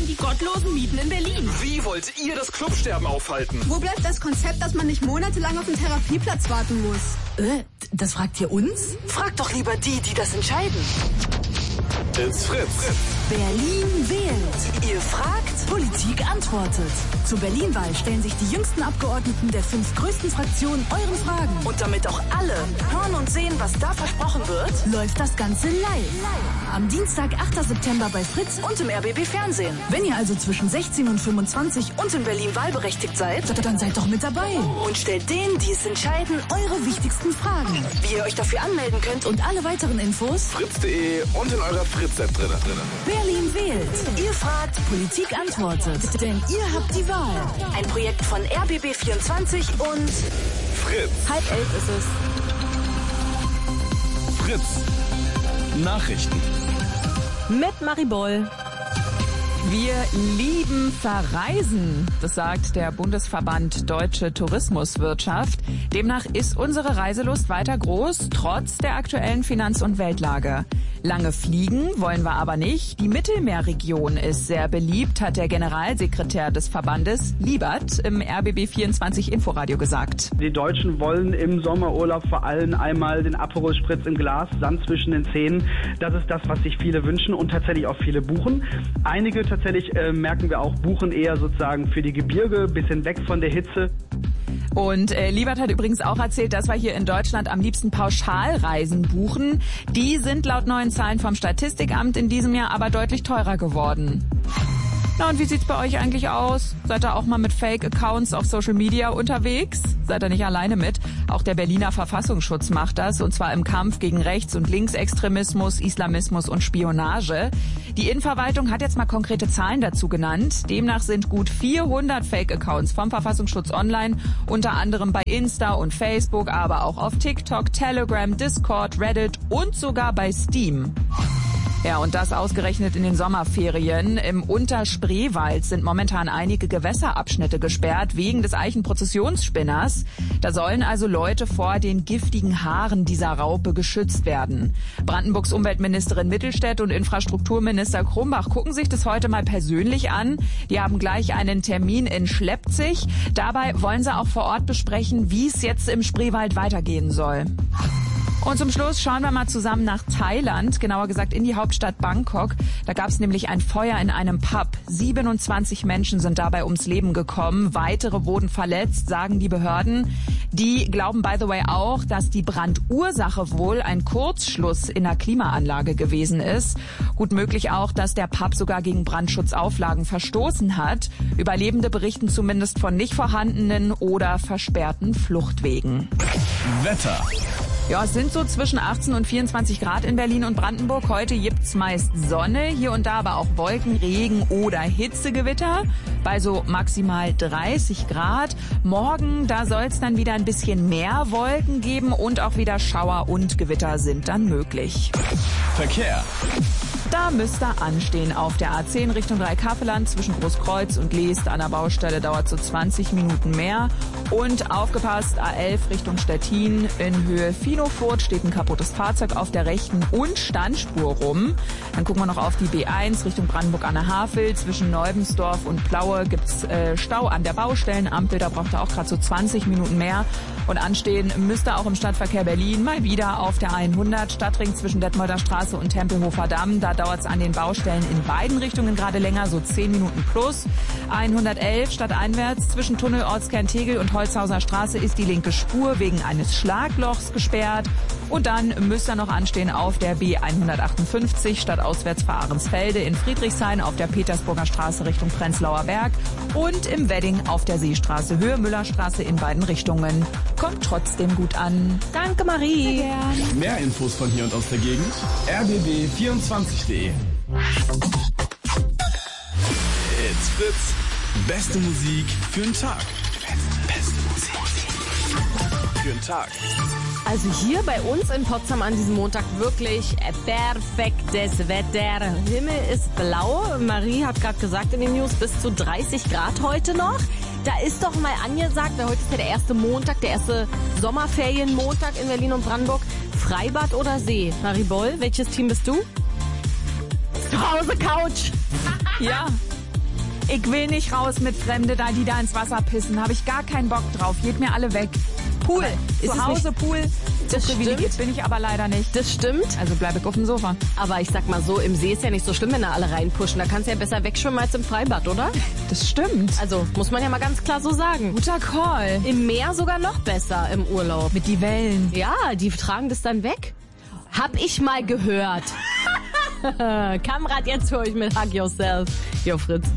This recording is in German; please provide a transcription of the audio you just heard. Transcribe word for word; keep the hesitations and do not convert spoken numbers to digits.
die gottlosen Mieten in Berlin. Wie wollt ihr das Clubsterben aufhalten? Wo bleibt das Konzept, dass man nicht monatelang auf den Therapieplatz warten muss? Äh, das fragt ihr uns? Fragt doch lieber die, die das entscheiden. It's Fritz. Berlin wählt. Ihr fragt, Politik antwortet. Zur Berlin-Wahl stellen sich die jüngsten Abgeordneten der fünf größten Fraktionen euren Fragen. und damit auch alle hören und sehen, was da versprochen wird, Läuft das Ganze live. Am Dienstag, achter September bei Fritz. und im R B B Fernsehen. Wenn ihr also zwischen sechzehn und fünfundzwanzig Und in Berlin wahlberechtigt seid, dann seid doch mit dabei. und stellt denen, die es entscheiden, Eure wichtigsten Fragen. wie ihr euch dafür anmelden könnt. Und alle weiteren Infos fritz punkt de und in eurer Fritz-App drin. Berlin wählt. Ihr fragt, Politik antwortet. Denn ihr habt die Wahl. ein Projekt von R B B vierundzwanzig und Fritz. Halb elf ist es. Fritz. Nachrichten. Mit Maribol. Wir lieben Verreisen, das sagt der Bundesverband Deutsche Tourismuswirtschaft. Demnach ist unsere Reiselust weiter groß, trotz der aktuellen Finanz- und Weltlage. Lange fliegen wollen wir aber nicht. Die Mittelmeerregion ist sehr beliebt, hat der Generalsekretär des Verbandes, Liebert, im R B B vierundzwanzig Inforadio gesagt. Die Deutschen wollen im Sommerurlaub vor allem einmal den Aperol Spritz im Glas, Sand zwischen den Zähnen. Das ist das, was sich viele wünschen und tatsächlich auch viele buchen. Einige tatsächlich, äh, merken wir auch, buchen eher sozusagen für die Gebirge, bisschen weg von der Hitze. Und äh, Liebert hat übrigens auch erzählt, dass wir hier in Deutschland am liebsten Pauschalreisen buchen. Die sind laut neuen Zahlen vom Statistikamt in diesem Jahr aber deutlich teurer geworden. Na und wie sieht's bei euch eigentlich aus? Seid ihr auch mal mit Fake-Accounts auf Social Media unterwegs? Seid ihr nicht alleine mit? Auch der Berliner Verfassungsschutz macht das, und zwar im Kampf gegen Rechts- und Linksextremismus, Islamismus und Spionage. Die Innenverwaltung hat jetzt mal konkrete Zahlen dazu genannt. Demnach sind gut vierhundert Fake-Accounts vom Verfassungsschutz online, unter anderem bei Insta und Facebook, aber auch auf TikTok, Telegram, Discord, Reddit und sogar bei Steam. Ja, und das ausgerechnet in den Sommerferien. Im Unterspreewald sind momentan einige Gewässerabschnitte gesperrt wegen des Eichenprozessionsspinners. Da sollen also Leute vor den giftigen Haaren dieser Raupe geschützt werden. Brandenburgs Umweltministerin Mittelstädt und Infrastrukturminister Krumbach gucken sich das heute mal persönlich an. Die haben gleich einen Termin in Schleppzig. Dabei wollen sie auch vor Ort besprechen, wie es jetzt im Spreewald weitergehen soll. Und zum Schluss schauen wir mal zusammen nach Thailand, genauer gesagt in die Hauptstadt Bangkok. Da gab es nämlich ein Feuer in einem Pub. siebenundzwanzig Menschen sind dabei ums Leben gekommen. Weitere wurden verletzt, sagen die Behörden. Die glauben, by the way, auch, dass die Brandursache wohl ein Kurzschluss in der Klimaanlage gewesen ist. Gut möglich auch, dass der Pub sogar gegen Brandschutzauflagen verstoßen hat. Überlebende berichten zumindest von nicht vorhandenen oder versperrten Fluchtwegen. Wetter. Ja, es sind so zwischen achtzehn und vierundzwanzig Grad in Berlin und Brandenburg. Heute gibt's meist Sonne, hier und da aber auch Wolken, Regen oder Hitzegewitter bei so maximal dreißig Grad. Morgen, da soll's dann wieder ein bisschen mehr Wolken geben und auch wieder Schauer und Gewitter sind dann möglich. Verkehr. Da müsste anstehen auf der A zehn Richtung Dreikampeland zwischen Großkreuz und Leest. An der Baustelle dauert so zwanzig Minuten mehr. Und aufgepasst, A elf Richtung Stettin in Höhe Finofurt steht ein kaputtes Fahrzeug auf der rechten und Standspur rum. Dann gucken wir noch auf die B eins Richtung Brandenburg an der Havel. Zwischen Neubensdorf und Plaue gibt's äh, Stau an der Baustellenampel. Da braucht er auch gerade so zwanzig Minuten mehr. Und anstehen müsste auch im Stadtverkehr Berlin mal wieder auf der hundert Stadtring zwischen Detmolder Straße und Tempelhofer Damm. Da dauert es an den Baustellen in beiden Richtungen gerade länger, so zehn Minuten plus. hundertelf stadteinwärts zwischen Tunnel Ortskern Tegel und Holzhauser Straße ist die linke Spur wegen eines Schlaglochs gesperrt. Und dann müsste noch anstehen auf der B hundertachtundfünfzig stadtauswärts für Ahrensfelde in Friedrichshain auf der Petersburger Straße Richtung Prenzlauer Berg und im Wedding auf der Seestraße Höhe Müllerstraße in beiden Richtungen. Kommt trotzdem gut an. Danke, Marie. Mehr Infos von hier und aus der Gegend. R B B vierundzwanzig punkt de. It's Fritz. Beste Musik für den Tag. Beste Musik für den Tag. Also hier bei uns in Potsdam an diesem Montag wirklich perfektes Wetter. Himmel ist blau. Marie hat gerade gesagt in den News, bis zu dreißig Grad heute noch. Da ist doch mal angesagt, weil heute ist ja der erste Montag, der erste Sommerferienmontag in Berlin und Brandenburg. Freibad oder See? Maribol, welches Team bist du? Zu Hause Couch. Ja, Ich will nicht raus mit Fremde da, die da ins Wasser pissen. Habe ich gar keinen Bock drauf. Geht mir alle weg. Pool. ist es Zu Hause nicht- Pool. Das So privilegiert stimmt. bin ich aber leider nicht. Das stimmt. Also bleibe ich auf dem Sofa. Aber ich sag mal so, im See ist ja nicht so schlimm, wenn da alle reinpushen. Da kannst du ja besser wegschwimmen als im Freibad, oder? Das stimmt. Also, muss man ja mal ganz klar so sagen. Guter Call. Im Meer sogar noch besser im Urlaub. Mit die Wellen. Ja, die tragen das dann weg. Hab ich mal gehört. Kamrad, jetzt höre ich mit Hug Yourself. Jo, Fritz.